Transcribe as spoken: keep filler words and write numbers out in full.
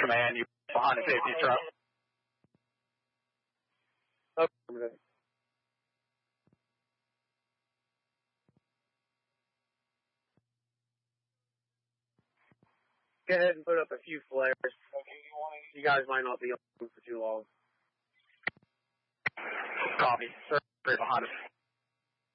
Command, you behind the safety truck. Okay. Go ahead and put up a few flares. You guys might not be on for too long. Copy. Sir, right behind us.